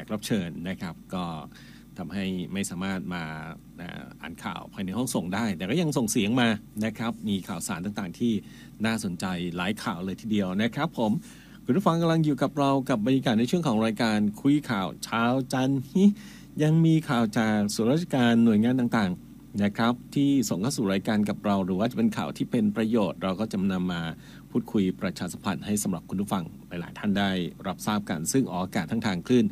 กรับเชิญนะครับก็ทำให้ไม่สามารถมาอ่านข่าวภายในห้องส่งได้แต่ก็ยังส่งเสียงมานะครับมีข่าวสารต่างๆที่น่าสนใจหลายข่าวเลยทีเดียวนะครับผมคุณผู้ฟังกำลังอยู่กับเรากับบรรยากาศในช่วงของรายการคุยข่าวเช้าจันทร์ยังมีข่าวจากส่วนราชการหน่วยงานต่างๆนะครับที่ส่งเข้าสู่รายการกับเราหรือว่าจะเป็นข่าวที่เป็นประโยชน์เราก็จะนำมาพูดคุยประชาสัมพันธ์ให้สำหรับคุณผู้ฟังหลายๆท่านได้รับทราบกันซึ่งออกอากาศทั้งทางคลื่น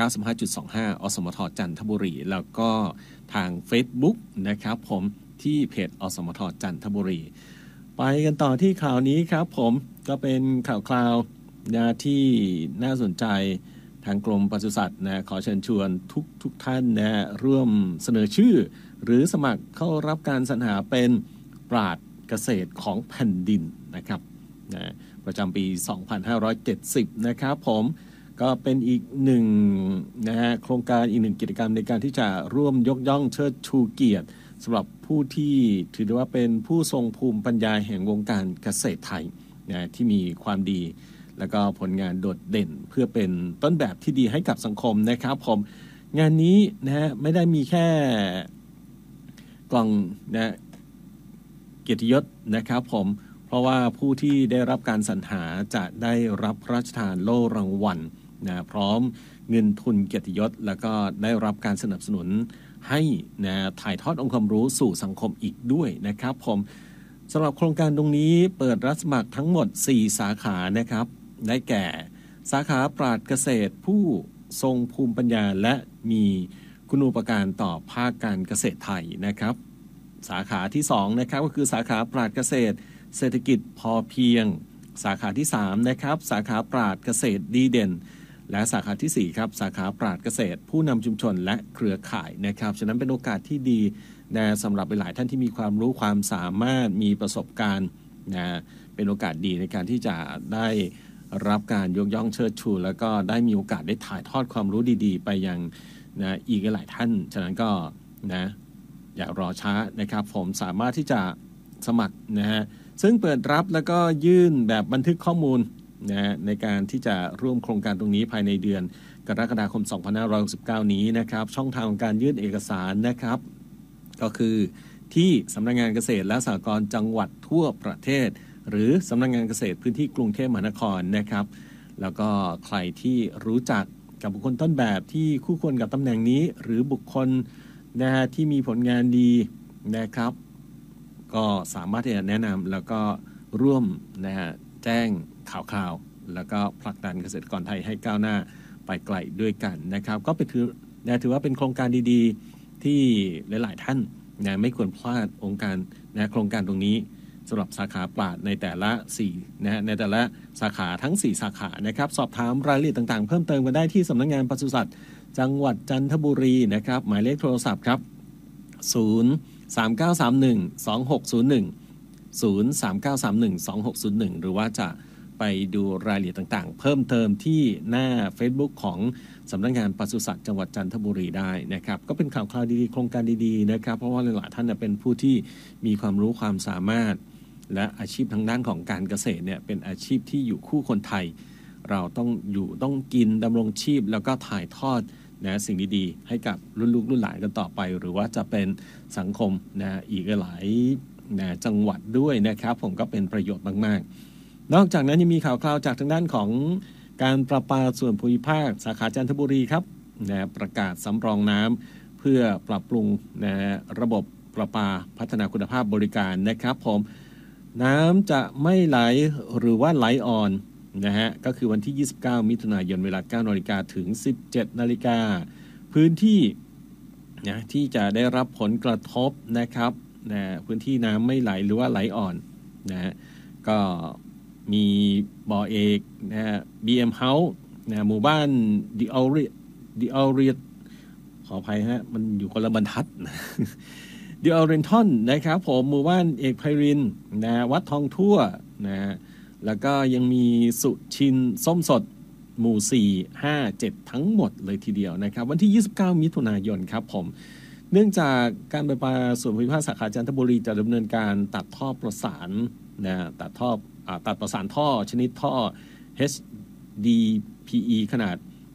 95.25 อสมทจันทบุรีแล้วก็ทาง Facebook นะครับผมที่เพจอสมทจันทบุรีไปกันต่อที่ข่าวนี้ครับผมก็เป็นข่าวคราวที่น่าสนใจทางกรมปศุสัตว์นะขอเชิญชวนทุกท่านนะร่วมเสนอชื่อหรือสมัครเข้ารับการสรรหาเป็นปราชญ์เกษตรของแผ่นดินนะครับนะประจำปี 2570 นะครับผมก็เป็นอีกหนึ่งนะฮะโครงการอีกหนึ่งกิจกรรมในการที่จะร่วมยกย่องเชิดชูเกียรติสำหรับผู้ที่ถือได้ว่าเป็นผู้ทรงภูมิปัญญาแห่งวงการเกษตรไทยนะที่มีความดีแล้วก็ผลงานโดดเด่นเพื่อเป็นต้นแบบที่ดีให้กับสังคมนะครับผมงานนี้นะฮะไม่ได้มีแค่กล่องนะเกียรติยศนะครับผมเพราะว่าผู้ที่ได้รับการสรรหาจะได้รับพระราชทานโล่รางวัลนะพร้อมเงินทุนเกียรติยศแล้วก็ได้รับการสนับสนุนให้นะถ่ายทอดองค์ความรู้สู่สังคมอีกด้วยนะครับผมสำหรับโครงการตรงนี้เปิดรับสมัครทั้งหมด4สาขานะครับได้แก่สาขาปราชญ์เกษตรผู้ทรงภูมิปัญญาและมีคุณูปการต่อภาคการเกษตรไทยนะครับสาขาที่2นะครับก็คือสาขาปราชญ์เกษตรเศรษฐกิจพอเพียงสาขาที่3นะครับสาขาปราชญ์เกษตรดีเด่นและสาขาที่4ครับสาขาปราชญ์เกษตรผู้นำชุมชนและเครือข่ายนะครับฉะนั้นเป็นโอกาสที่ดีนะสำหรับหลายท่านที่มีความรู้ความสามารถมีประสบการณ์นะเป็นโอกาสดีในการที่จะได้รับการยกย่องเชิดชูแล้วก็ได้มีโอกาสได้ถ่ายทอดความรู้ดีๆไปยังนะอีกหลายท่านฉะนั้นก็นะอย่ารอช้านะครับผมสามารถที่จะสมัครนะฮะซึ่งเปิดรับแล้วก็ยื่นแบบบันทึกข้อมูลนะในการที่จะร่วมโครงการตรงนี้ภายในเดือนกรกฎาคม 2569 นี้นะครับช่องทางของการยื่นเอกสารนะครับก็คือที่สำนักงานเกษตรและสหกรณ์จังหวัดทั่วประเทศหรือสำนักงานเกษตรพื้นที่กรุงเทพมหานครนะครับแล้วก็ใครที่รู้จักกับบุคคลต้นแบบที่คู่ควรกับตำแหน่งนี้หรือบุคคลนะฮะที่มีผลงานดีนะครับก็สามารถที่จะแนะนำแล้วก็ร่วมนะฮะแจ้งข่าวแล้วก็ผลักดันเกษตรกรไทยให้ก้าวหน้าไปไกลด้วยกันนะครับก็ถือว่าเป็นโครงการดีๆที่หลายๆท่านนะไม่ควรพลาดองค์การนะโครงการตรงนี้สำหรับสาขาปราชญ์ในแต่ละ4นะฮะในแต่ละสาขาทั้ง4สาขานะครับสอบถามรายละเอียดต่างๆเพิ่มเติมกันได้ที่สำนักงานปศุสัตว์จังหวัดจันทบุรีนะครับหมายเลขโทรศัพท์ครับ039312601 หรือว่าจะไปดูรายละเอียดต่างๆเพิ่มเติมที่หน้า Facebook ของสำนักงานปศุสัตว์จังหวัดจันทบุรีได้นะครับก็เป็นข่าวคราวดีๆโครงการดีๆนะครับเพราะว่าหลายๆท่านเป็นผู้ที่มีความรู้ความสามารถและอาชีพทางด้านของการเกษตรเนี่ยเป็นอาชีพที่อยู่คู่คนไทยเราต้องอยู่ต้องกินดำรงชีพแล้วก็ถ่ายทอดนะสิ่งดีๆให้กับรุ่นลูกรุ่นหลานกันต่อไปหรือว่าจะเป็นสังคมนะอีกหลายนะจังหวัดด้วยนะครับผมก็เป็นประโยชน์มากๆนอกจากนั้นยังมีข่าวคราวจากทางด้านของการประปาส่วนภูมิภาคสาขาจันทบุรีครับนะประกาศสำรองน้ำเพื่อปรับปรุงนะระบบประปาพัฒนาคุณภาพบริการนะครับผมน้ำจะไม่ไหลหรือว่าไหลอ่อนนะฮะก็คือวันที่29มิถุนายนเวลา 9:00 นถึง 17:00 นพื้นที่นะที่จะได้รับผลกระทบนะครับนะพื้นที่น้ำไม่ไหลหรือว่าไหลอ่อนนะก็มีบ่อเอกนะฮะ BM House นะหมู่บ้านดิออเรียขออภัยฮะมันอยู่คนละบรรทัดดิออเรนทอนนะครับผมหมู่บ้านเอกไพรินนะวัดทองทั่วนะแล้วก็ยังมีสุชินส้มสดหมู่ 4 5 7 ทั้งหมดเลยทีเดียวนะครับวันที่29มิถุนายนครับผมเนื่องจากการประปาส่วนภูมิภาคสาขาจันทบุรีจะดำเนินการตัดท่อประสานนะตัดประสานท่อชนิดท่อ HDPE ขนาด